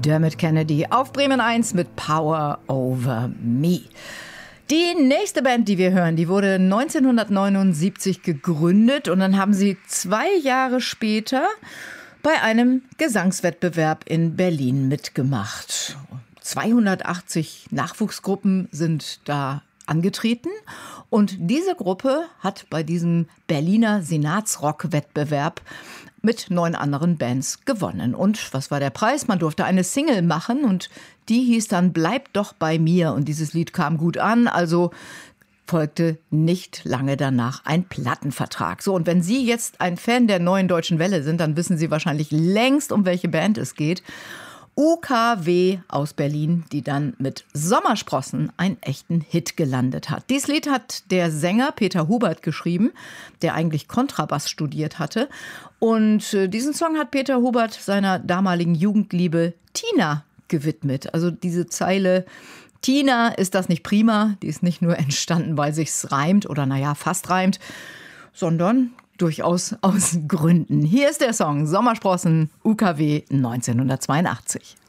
Dermot Kennedy auf Bremen 1 mit Power Over Me. Die nächste Band, die wir hören, die wurde 1979 gegründet und dann haben sie 2 Jahre später bei einem Gesangswettbewerb in Berlin mitgemacht. 280 Nachwuchsgruppen sind da angetreten und diese Gruppe hat bei diesem Berliner Senatsrock-Wettbewerb mit 9 anderen Bands gewonnen. Und was war der Preis? Man durfte eine Single machen und die hieß dann Bleib doch bei mir. Und dieses Lied kam gut an, also folgte nicht lange danach ein Plattenvertrag. So, und wenn Sie jetzt ein Fan der Neuen Deutschen Welle sind, dann wissen Sie wahrscheinlich längst, um welche Band es geht. UKW aus Berlin, die dann mit Sommersprossen einen echten Hit gelandet hat. Dieses Lied hat der Sänger Peter Hubert geschrieben, der eigentlich Kontrabass studiert hatte. Und diesen Song hat Peter Hubert seiner damaligen Jugendliebe Tina gewidmet. Also diese Zeile: Tina, ist das nicht prima? Die ist nicht nur entstanden, weil sich's reimt oder fast reimt, sondern durchaus aus Gründen. Hier ist der Song Sommersprossen, UKW 1982.